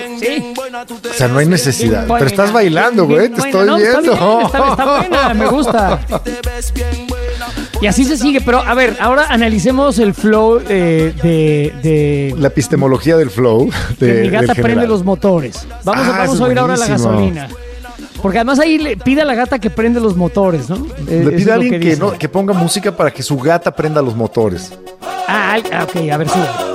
Sí. O sea, no hay necesidad. Bien Pero estás buena, bailando, bien güey. Te buena. estoy No, viendo. Está buena, me gusta. Y así se sigue. Pero, a ver, ahora analicemos el flow de La epistemología del flow. mi gata del prende general. los motores. Vamos Ah, a eso es oír ahora la buenísimo. gasolina. Porque además ahí le pide a la gata que prende los motores, ¿no? Le Eso pide es a lo alguien dice. que ponga música para que su gata prenda los motores. Ok, a ver, sube.